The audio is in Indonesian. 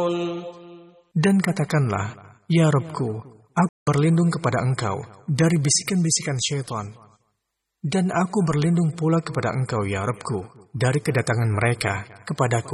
Dan katakanlah, Ya Rabbku, aku berlindung kepada Engkau dari bisikan-bisikan syaitan. Dan aku berlindung pula kepada Engkau, Ya Rabbku, dari kedatangan mereka kepadaku.